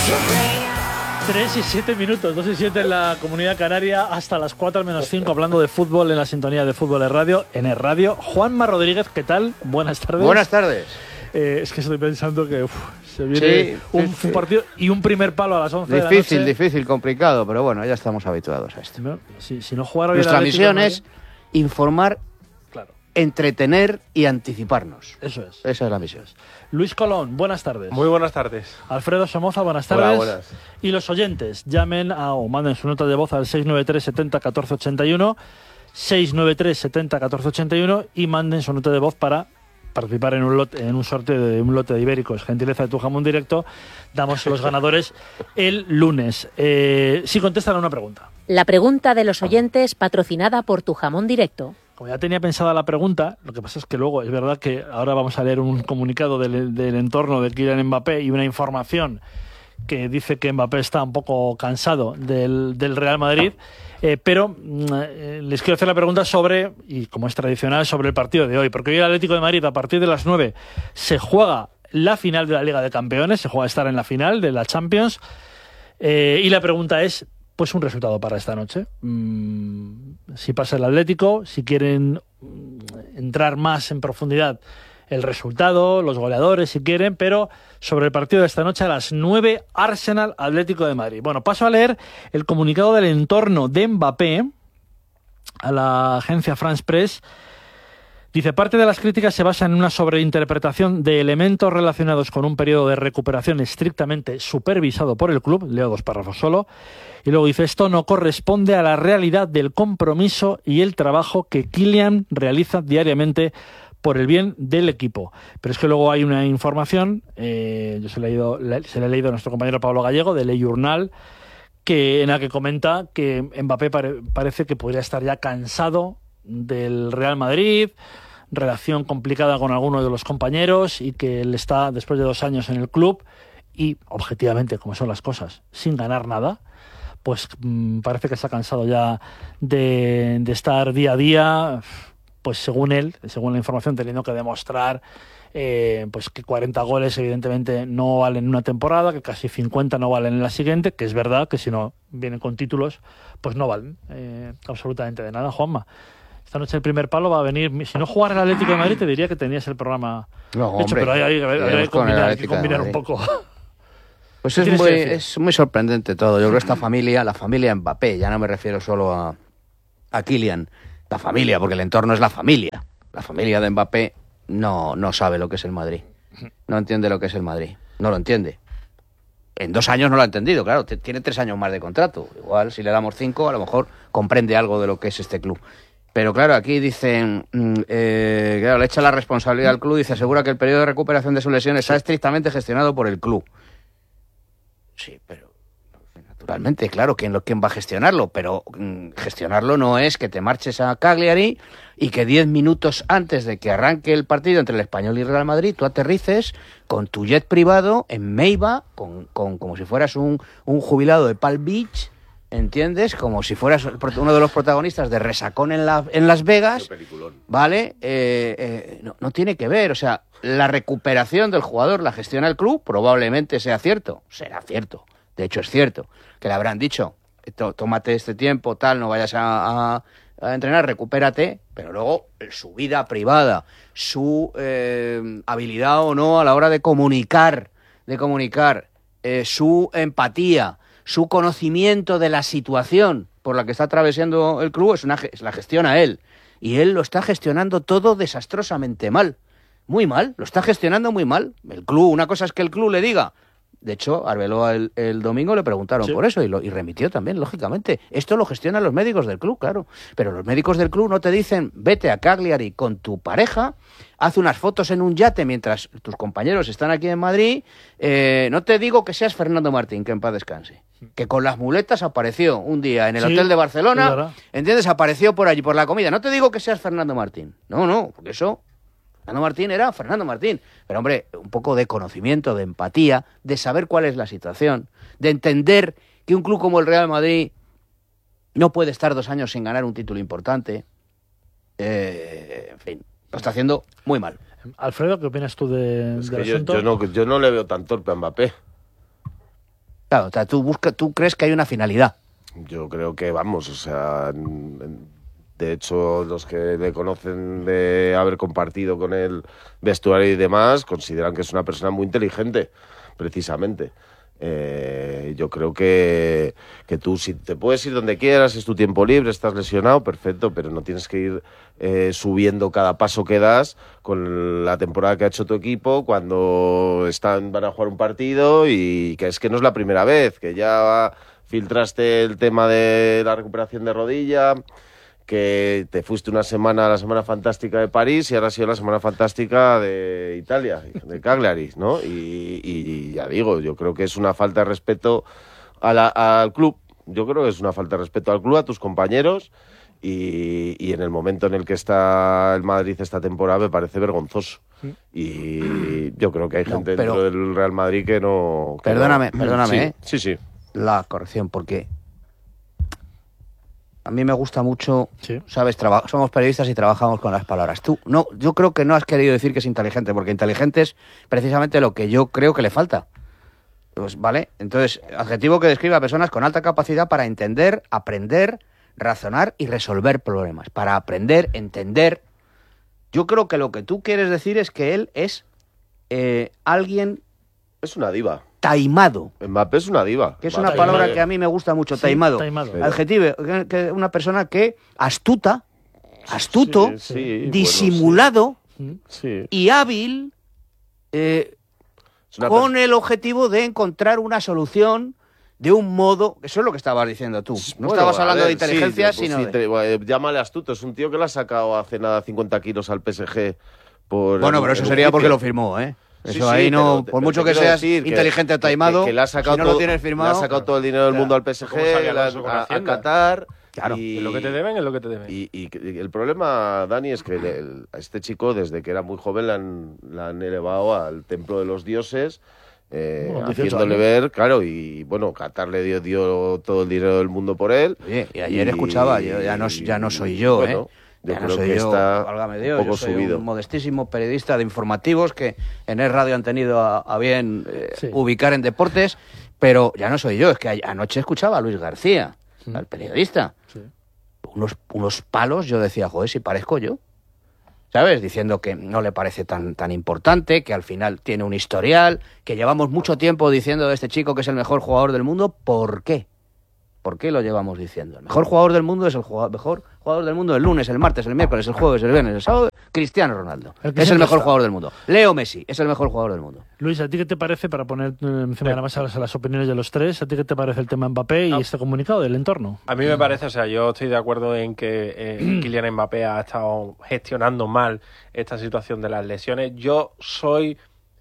3 y 7 minutos, 2 y 7 en la Comunidad Canaria, hasta las 4 menos 5, hablando de fútbol en la sintonía de Fútbol en Radio, en el radio. Juanma Rodríguez, ¿qué tal? Buenas tardes. Buenas tardes. Es que estoy pensando que se viene un partido y un primer palo a las 11 de la noche. Difícil, complicado, pero bueno, ya estamos habituados a esto. No, si no jugara Nuestra misión es informar, claro, entretener y anticiparnos. Eso es. Esa es la misión. Luis Colón, buenas tardes. Muy buenas tardes. Alfredo Somoza, buenas tardes. Hola, buenas. Y los oyentes, llamen o manden su nota de voz al 693 70 14 81, 693 70 14 81 y manden su nota de voz para participar en un sorteo de un lote de ibéricos, gentileza de Tu Jamón Directo. Damos los ganadores el lunes. Si contestan a una pregunta. La pregunta de los oyentes, patrocinada por Tu Jamón Directo. Como ya tenía pensada la pregunta, lo que pasa es que luego es verdad que ahora vamos a leer un comunicado del entorno de Kylian Mbappé y una información que dice que Mbappé está un poco cansado del Real Madrid, pero les quiero hacer la pregunta sobre, y como es tradicional, sobre el partido de hoy, porque hoy el Atlético de Madrid a partir de las 9 se juega la final de la Liga de Campeones, se juega a estar en la final de la Champions, y la pregunta es, pues un resultado para esta noche. Si pasa el Atlético, si quieren entrar más en profundidad, el resultado, los goleadores si quieren, pero sobre el partido de esta noche a las 9, Arsenal Atlético de Madrid. Bueno, paso a leer el comunicado del entorno de Mbappé a la agencia France Press. Dice, parte de las críticas se basa en una sobreinterpretación de elementos relacionados con un periodo de recuperación estrictamente supervisado por el club. Leo 2 párrafos solo. Y luego dice, esto no corresponde a la realidad del compromiso y el trabajo que Kylian realiza diariamente por el bien del equipo. Pero es que luego hay una información, yo se la he leído a nuestro compañero Pablo Gallego, de Le Journal, en la que comenta que Mbappé parece que podría estar ya cansado del Real Madrid, relación complicada con algunos de los compañeros y que él está, después de 2 años en el club y, objetivamente, como son las cosas, sin ganar nada, pues parece que está cansado ya de estar día a día, pues según él, según la información, teniendo que demostrar pues que 40 goles evidentemente no valen en una temporada, que casi 50 no valen en la siguiente, que es verdad que si no vienen con títulos, pues no valen absolutamente de nada. Juanma, esta noche el primer palo va a venir. Si no jugara el Atlético de Madrid, te diría que tenías el programa hecho, pero hay que combinar un poco. Pues es muy sorprendente todo. Yo creo que esta familia, la familia Mbappé, ya no me refiero solo a Kylian, la familia, porque el entorno es la familia. La familia de Mbappé no sabe lo que es el Madrid. No entiende lo que es el Madrid. No lo entiende. En 2 años no lo ha entendido, claro. Tiene 3 años más de contrato. Igual, si le damos 5, a lo mejor comprende algo de lo que es este club. Pero claro, aquí dicen, claro, le echa la responsabilidad al club, dice, asegura que el periodo de recuperación de su lesión está estrictamente gestionado por el club. Sí, pero naturalmente, claro, ¿quién va a gestionarlo? Pero gestionarlo no es que te marches a Cagliari y que 10 minutos antes de que arranque el partido entre el Español y el Real Madrid, tú aterrices con tu jet privado en Meiba, como si fueras un jubilado de Palm Beach, ¿entiendes? Como si fueras uno de los protagonistas de Resacón en Las Vegas, ¿vale? No tiene que ver, o sea, la recuperación del jugador la gestiona el club, probablemente sea cierto, será cierto, de hecho es cierto, que le habrán dicho, tómate este tiempo, tal, no vayas a entrenar, recupérate, pero luego su vida privada, su habilidad o no a la hora de comunicar, su empatía, su conocimiento de la situación por la que está atravesando el club, la gestiona él. Y él lo está gestionando todo desastrosamente mal. Muy mal, lo está gestionando muy mal. El club, una cosa es que el club le diga. De hecho, Arbeloa el domingo le preguntaron por eso y remitió también, lógicamente. Esto lo gestionan los médicos del club, claro. Pero los médicos del club no te dicen, vete a Cagliari con tu pareja, haz unas fotos en un yate mientras tus compañeros están aquí en Madrid. No te digo que seas Fernando Martín, que en paz descanse. Que con las muletas apareció un día en el hotel de Barcelona, ¿entiendes? Apareció por allí, por la comida. No te digo que seas Fernando Martín. No, porque eso... Fernando Martín era Fernando Martín. Pero, hombre, un poco de conocimiento, de empatía, de saber cuál es la situación, de entender que un club como el Real Madrid no puede estar 2 años sin ganar un título importante. En fin, lo está haciendo muy mal. Alfredo, ¿qué opinas tú del asunto? Yo no le veo tan torpe a Mbappé. Claro, o sea, tú crees que hay una finalidad. Yo creo que vamos, o sea, de hecho los que le conocen de haber compartido con el vestuario y demás consideran que es una persona muy inteligente, precisamente. Yo creo que tú si te puedes ir donde quieras, es tu tiempo libre, estás lesionado, perfecto, pero no tienes que ir subiendo cada paso que das con la temporada que ha hecho tu equipo cuando van a jugar un partido y que es que no es la primera vez, que ya filtraste el tema de la recuperación de rodilla, que te fuiste una semana a la Semana Fantástica de París y ahora ha sido la Semana Fantástica de Italia, de Cagliari, ¿no? Y ya digo, yo creo que es una falta de respeto al club. Yo creo que es una falta de respeto al club, a tus compañeros y en el momento en el que está el Madrid esta temporada me parece vergonzoso. Y yo creo que hay gente dentro del Real Madrid que no... Perdóname, Sí. La corrección, porque... A mí me gusta mucho, sí. ¿Sabes? Somos periodistas y trabajamos con las palabras. Yo creo que no has querido decir que es inteligente, porque inteligente es precisamente lo que yo creo que le falta. Pues, ¿vale? Entonces, adjetivo que describe a personas con alta capacidad para entender, aprender, razonar y resolver problemas. Para aprender, entender. Yo creo que lo que tú quieres decir es que él es alguien... Es una diva. Taimado. Mbappé es una diva. Que es una palabra que a mí me gusta mucho, sí, taimado. Adjetivo, que una persona que astuto, sí, disimulado, bueno, sí. Y hábil con el objetivo de encontrar una solución de un modo... Eso es lo que estabas diciendo tú. No estabas hablando de inteligencia, sino llámale astuto. Es un tío que le ha sacado hace nada 50 kilos al PSG por... Bueno, pero eso sería porque lo firmó, ¿eh? Eso ahí no, por mucho que seas inteligente o taimado, que le ha sacado si no lo tienes firmado... Le ha sacado todo el dinero del mundo al PSG, a Qatar... Claro. Y, es lo que te deben, es lo que te deben. Y el problema, Dani, es que a este chico, desde que era muy joven, le han elevado al templo de los dioses, haciéndole ver, claro, y bueno, Qatar le dio todo el dinero del mundo por él. Oye, y ayer escuchaba, ya no soy yo, bueno, yo creo que está un poco subido. Soy un modestísimo periodista de informativos que en El Radio han tenido a bien ubicar en deportes, pero ya no soy yo, es que anoche escuchaba a Luis García, al periodista. Sí. Unos palos, yo decía, joder, si parezco yo. ¿Sabes? Diciendo que no le parece tan importante, que al final tiene un historial, que llevamos mucho tiempo diciendo de este chico que es el mejor jugador del mundo. ¿Por qué? ¿Por qué lo llevamos diciendo? El mejor jugador del mundo es mejor jugador del mundo el lunes, el martes, el miércoles, el jueves, el viernes, el sábado. Cristiano Ronaldo es el mejor jugador del mundo. Leo Messi es el mejor jugador del mundo. Luis, ¿a ti qué te parece, para poner encima de la mesa las opiniones de los tres, a ti qué te parece el tema Mbappé y este comunicado del entorno? A mí me parece, o sea, yo estoy de acuerdo en que Kylian Mbappé ha estado gestionando mal esta situación de las lesiones. Yo soy...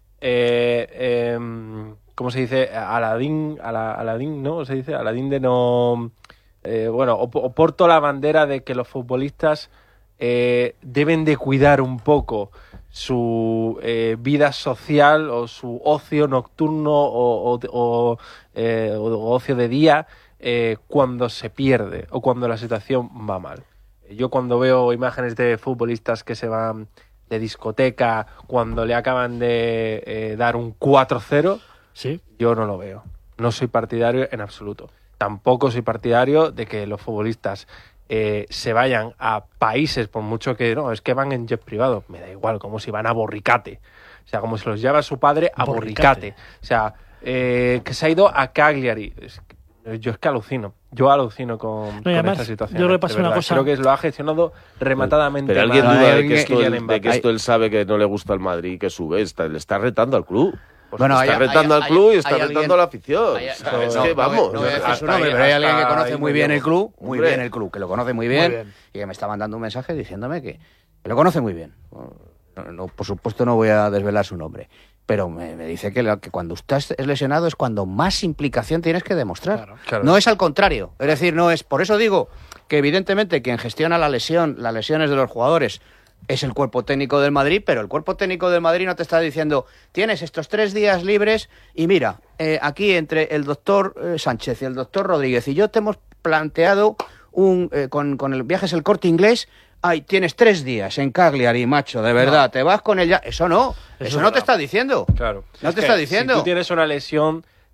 ¿cómo se dice? Aladín, ¿no? Se dice Aladín de no... porto la bandera de que los futbolistas deben de cuidar un poco su vida social o su ocio nocturno o ocio de día cuando se pierde o cuando la situación va mal. Yo cuando veo imágenes de futbolistas que se van de discoteca cuando le acaban de dar un 4-0... ¿Sí? Yo no lo veo. No soy partidario en absoluto. Tampoco soy partidario de que los futbolistas se vayan a países, por mucho que no, es que van en jet privado. Me da igual, como si van a Borricate. O sea, como si los lleva su padre a Borricate. O sea, que se ha ido a Cagliari. Yo es que alucino. Yo alucino con esta situación. Yo le paso una cosa. Creo que lo ha gestionado rematadamente. Pero alguien duda de que esto él sabe que no le gusta el Madrid y que sube. Le está retando al club. Pues bueno, está retando al club y está retando a la afición. Es que vamos. No voy a decir su nombre, pero hay alguien que conoce muy bien el club, que lo conoce muy bien, y que me está mandando un mensaje diciéndome que lo conoce muy bien. No, por supuesto no voy a desvelar su nombre, pero me dice que cuando usted es lesionado es cuando más implicación tienes que demostrar. Claro. No es al contrario. Es decir, no es... Por eso digo que evidentemente quien gestiona las lesiones de los jugadores es el cuerpo técnico del Madrid, pero el cuerpo técnico del Madrid no te está diciendo tienes estos 3 días libres y mira, aquí entre el doctor Sánchez y el doctor Rodríguez y yo te hemos planteado con el Viajes El Corte Inglés, tienes 3 días en Cagliari, macho, de verdad, te vas con ella. Eso no te está diciendo. Claro. No te está diciendo. Si tú tienes una lesión,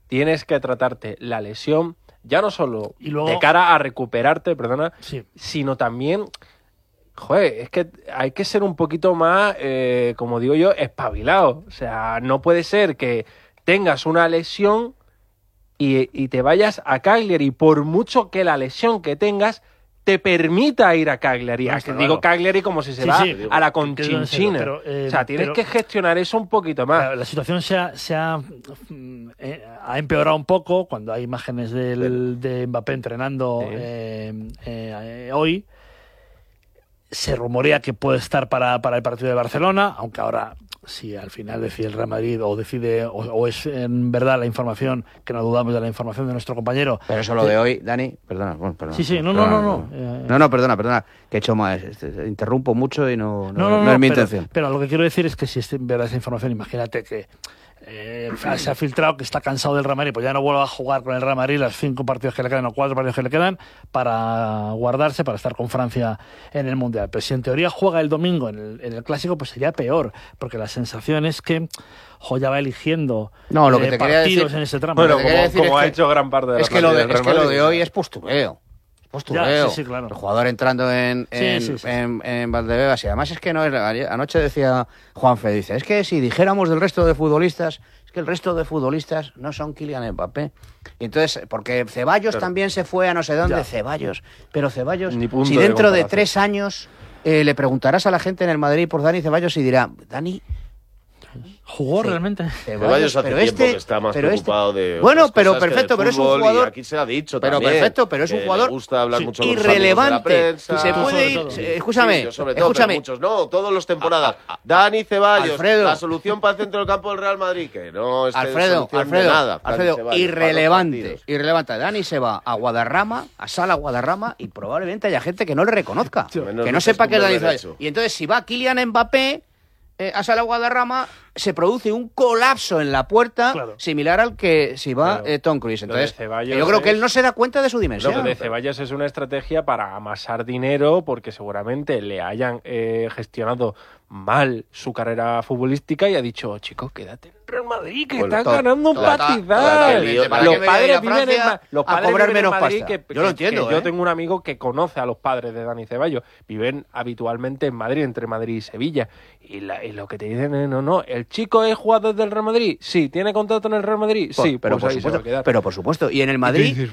tienes que tratarte la lesión, ya no solo luego, de cara a recuperarte, perdona, sí, sino también, joder, es que hay que ser un poquito más, como digo yo, espabilado. O sea, no puede ser que tengas una lesión y te vayas a Cagliari, por mucho que la lesión que tengas te permita ir a Cagliari. No, claro. Digo Cagliari como si se va a la Conchinchina. Pero, o sea, tienes que gestionar eso un poquito más. La situación ha empeorado un poco cuando hay imágenes de Mbappé entrenando hoy. Se rumorea que puede estar para el partido de Barcelona, aunque ahora, si al final decide el Real Madrid o es en verdad la información, que no dudamos de la información de nuestro compañero. Pero eso lo de hoy, Dani, perdona. Sí, no. No, perdona, que he hecho más. Interrumpo mucho y no es mi intención. Pero lo que quiero decir es que si es en verdad esa información, imagínate que se ha filtrado que está cansado del Real Madrid, pues ya no vuelva a jugar con el Real Madrid los 5 partidos que le quedan o 4 partidos que le quedan para guardarse, para estar con Francia en el Mundial. Pero si en teoría juega el domingo en el Clásico, pues sería peor, porque la sensación es que ya va eligiendo lo que te partidos en ese tramo. Bueno, como ha hecho gran parte de la plantilla del Real Madrid. Es que lo de hoy es postureo. Ya, sí, claro. El jugador entrando en Valdebebas, y además es que no es anoche decía Juanfe, dice, es que si dijéramos del resto de futbolistas, es que el resto de futbolistas no son Kylian Mbappé. Y entonces, porque Ceballos también se fue a no sé dónde, Ceballos, pero Ceballos, si dentro de 3 años le preguntarás a la gente en el Madrid por Dani Ceballos y dirá, Dani... ¿Jugó realmente? Ceballos hace tiempo que está más preocupado de... Bueno, pero perfecto, pero es un jugador... Aquí se ha dicho pero también. Perfecto, pero es un jugador... Le gusta hablar mucho con irrelevante. Los amigos de la prensa. Se puede ir... Escúchame. Muchos, no, todos los temporadas. Dani Ceballos, Alfredo, la solución para el centro del campo del Real Madrid, que no es Alfredo, nada. Alfredo, irrelevante. Dani se va a Guadarrama, a Sala Guadarrama, y probablemente haya gente que no le reconozca, que no sepa que es Dani Ceballos. Y entonces, si va Kylian Mbappé a Sala Guadarrama, se produce un colapso en la puerta, similar al que si va Tom Cruise. Entonces, yo creo que él no se da cuenta de su dimensión. Lo de Ceballos es una estrategia para amasar dinero, porque seguramente le hayan gestionado mal su carrera futbolística y ha dicho, chicos, quédate en Real Madrid, que están ganando un pastizal. Los padres viven en Madrid, yo lo entiendo. Yo tengo un amigo que conoce a los padres de Dani Ceballos. Viven habitualmente en Madrid, entre Madrid y Sevilla. Y lo que te dicen es, no, ¿el chico es jugador del Real Madrid? Sí. ¿Tiene contrato en el Real Madrid? Sí, pero por supuesto. Y en el Madrid,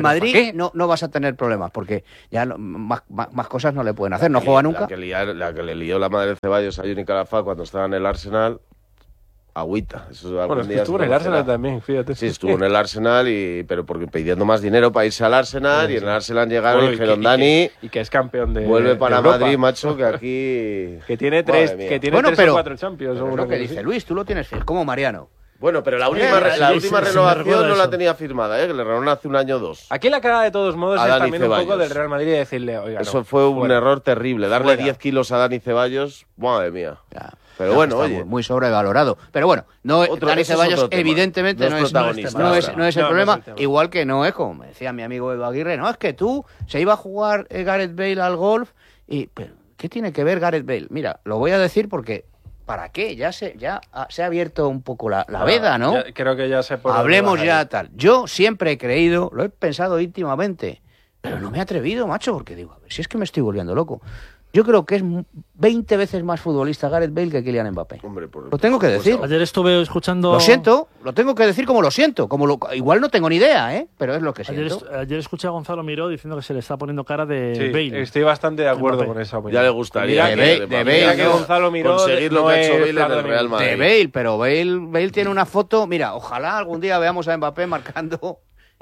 no vas a tener problemas, porque ya más cosas no le pueden hacer. No juega nunca. La que le lió la madre de Ceballos a Johnny Calafá cuando estaba en el Arsenal, agüita. Eso estuvo en el Arsenal también, fíjate. Sí, estuvo en el Arsenal, pero porque pidiendo más dinero para irse al Arsenal, y en el Arsenal llegaron y dijeron, Dani, y que es campeón de vuelve para Europa. Madrid, macho, que aquí... que tiene tres o 4 Champions. Pero lo que dice Luis, tú lo tienes fiel, como Mariano. Bueno, pero la última renovación no la tenía firmada, que le renovaron hace 1 año o 2. Aquí la cara de todos modos es también Ceballos. Un poco del Real Madrid, de decirle, oiga, eso fue un error terrible, darle 10 kilos a Dani Ceballos, madre mía. Ya. Pero bueno, oye, muy sobrevalorado. Pero bueno, Dani Ceballos evidentemente no es el problema, igual que no es, como me decía mi amigo Edu Aguirre, no, es que tú se iba a jugar Gareth Bale al golf y... Pero, ¿qué tiene que ver Gareth Bale? Mira, lo voy a decir porque... ¿Para qué? Ya se ha abierto un poco la veda, ¿no? Creo que ya se puede... Hablemos ya tal. Yo siempre he creído, lo he pensado íntimamente, pero no me he atrevido, macho, porque digo, a ver si es que me estoy volviendo loco. Yo creo que es 20 veces más futbolista Gareth Bale que Kylian Mbappé. Hombre, lo tengo que decir. Ayer estuve escuchando... Lo siento, lo tengo que decir como lo siento. Igual no tengo ni idea, pero es lo que siento. Ayer escuché a Gonzalo Miró diciendo que se le está poniendo cara de Bale. Estoy bastante de acuerdo con esa opinión. Ya le gustaría de Bale, que Gonzalo Miró conseguir lo que ha hecho Bale en el Real Madrid. De Bale, pero Bale tiene una foto... Mira, ojalá algún día veamos a Mbappé marcando...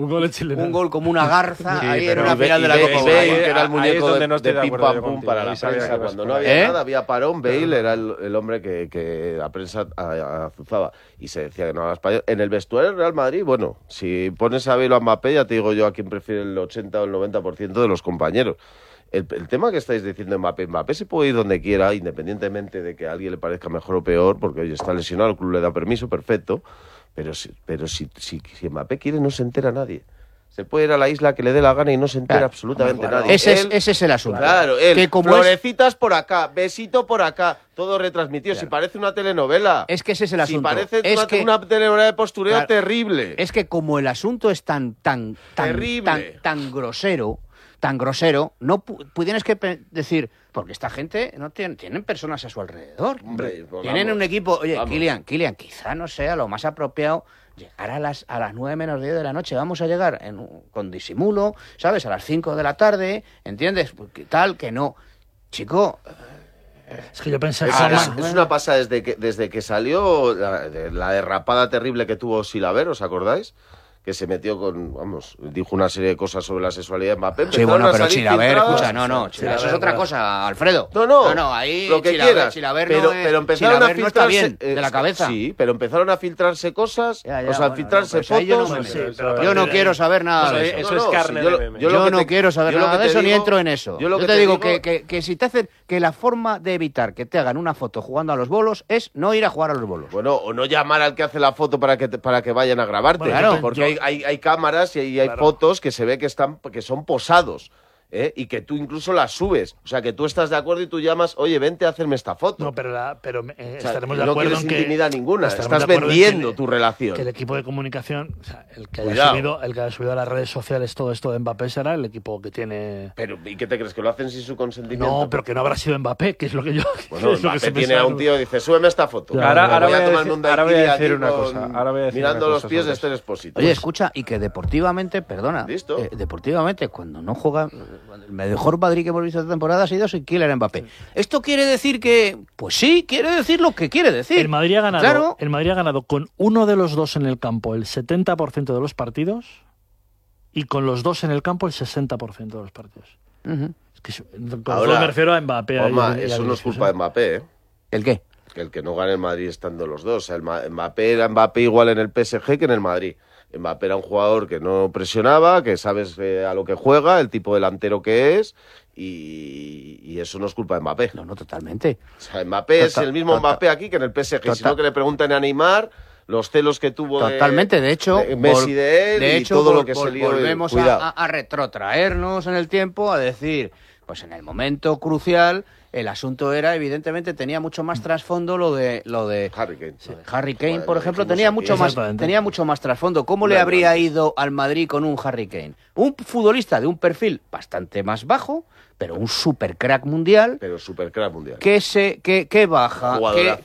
Un gol como una garza ahí en una final de la Copa. Bale, que era el muñeco de pim pam pum para la prensa. Cuando no había nada, había parón. Bale era el hombre que la prensa azuzaba y se decía que no hablaba español. En el vestuario del Real Madrid, bueno, si pones a Bale o a Mbappé, ya te digo yo a quién prefiere el 80 o el 90% de los compañeros. El tema que estáis diciendo Mbappé se puede ir donde quiera, independientemente de que a alguien le parezca mejor o peor, porque hoy está lesionado, el club le da permiso, perfecto. Pero si Mbappé quiere, no se entera nadie. se puede ir a la isla que le dé la gana y no se entera absolutamente nadie. Ese es el asunto. Claro, él, que como florecitas por acá, besito por acá, todo retransmitido. Claro. Si parece una telenovela. Es que ese es el asunto. Si parece es una telenovela de postureo, claro, terrible. Es que como el asunto es tan terrible, tan grosero, no tienes que decir, porque esta gente no tienen personas a su alrededor. Hombre, pues tienen vamos, un equipo. Oye, vamos. Kylian, quizá no sea lo más apropiado llegar a las 9 menos 10 de la noche. Vamos a llegar con disimulo, ¿sabes? A las 5 de la tarde, ¿entiendes? Porque tal que no. Chico, Es que yo pensé es una pasada desde que salió la derrapada terrible que tuvo Silaver, ¿os acordáis? Que se metió dijo una serie de cosas sobre la sexualidad de Mbappé. sí, bueno, pero Chilaver, filtradas. escucha, eso es otra cosa, Alfredo. No, ahí lo que Chilaver, quieras. Chilaver pero empezaron Chilaver a no está filtrarse, bien de la cabeza. Sí, pero empezaron a filtrarse cosas, a filtrarse pues ahí yo no fotos. me meto. pero Yo no quiero saber nada de eso. Eso es carne de meme. Yo no quiero saber nada de eso ni entro en eso. Yo te digo que si te hacen, que la forma de evitar que te hagan una foto jugando a los bolos es no ir a jugar a los bolos. Bueno, o no llamar al que hace la foto para que vayan a grabarte. Bueno, claro, porque hay cámaras y hay fotos que se ve que son posados. Y que tú incluso las subes. O sea, que tú estás de acuerdo y tú llamas, oye, vente a hacerme esta foto. No, pero O sea, estaremos de no acuerdo tienes en que... intimidad ninguna. estaremos Estás de acuerdo en vendiendo que tu relación. Que el equipo de comunicación, o sea, el que Cuidado. haya subido a las redes sociales todo esto de Mbappé será el equipo que tiene... Pero, ¿y qué te crees? ¿Que lo hacen sin su consentimiento? No, pero que no habrá sido Mbappé, que es lo que yo... Bueno, es lo que Mbappé se tiene a un tío y dice, súbeme esta foto. Ya, Ahora voy a voy a tomarme un decir daiquiri aquí una cosa. Ahora voy a decir mirando una los cosa pies de sobre Esther Expósito. Oye, escucha, y que deportivamente, perdona, ¿Listo? deportivamente, cuando no juega, el mejor Madrid que hemos visto esta temporada ha sido sin Kylian Mbappé. ¿Esto quiere decir que...? Pues sí, quiere decir lo que quiere decir. El Madrid ha ganado, Claro. el Madrid ha ganado con uno de los dos en el campo el 70% de los partidos y con los dos en el campo el 60% de los partidos. Ujú. Es que con Ahora, todo me refiero a Mbappé. Juanma, y a eso no es Vinicius, culpa de Mbappé, ¿eh? ¿El qué? Que el que no gane el Madrid estando los dos. O sea, Mbappé era Mbappé igual en el PSG que en el Madrid. Mbappé era un jugador que no presionaba, que sabes a lo que juega, el tipo delantero que es, y eso no es culpa de Mbappé. No, totalmente. O sea, Mbappé es el mismo Mbappé aquí que en el PSG. Si no, que le pregunten a Neymar los celos que tuvo Totalmente, de hecho, Messi de él y todo lo que se lió. Volvemos a retrotraernos en el tiempo, a decir, pues en el momento crucial, el asunto era, evidentemente, tenía mucho más trasfondo lo de Harry Kane. Harry Kane, Bueno, por lo ejemplo, dijimos aquí. tenía mucho más trasfondo. ¿Cómo le Da habría igual. ido al Madrid con un Harry Kane? Un futbolista de un perfil bastante más bajo, pero un super crack mundial, Pero super crack mundial. que baja, Jugadorazo.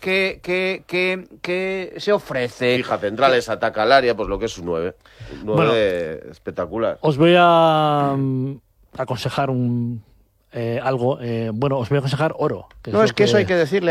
que se ofrece. Fija, centrales, ataca al área, pues lo que es un 9. Un 9 espectacular. Os voy a aconsejar algo. Bueno, os voy a aconsejar oro. No, es que eso hay que decirle